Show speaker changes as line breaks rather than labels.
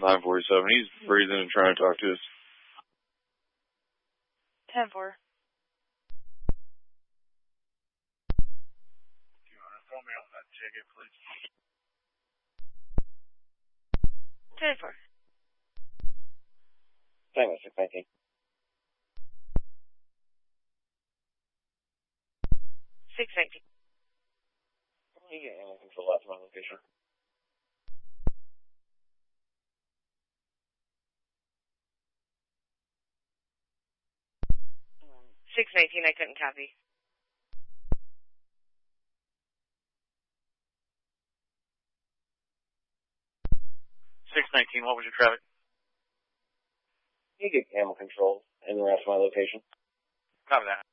947. He's breathing and trying to talk to us.
10-4.
Throw me on that ticket, please.
10-4.
Tango 619.
619.
You get animal control out to my location.
619, I couldn't copy.
What was your traffic?
You get animal control in the rest of my location.
Copy that.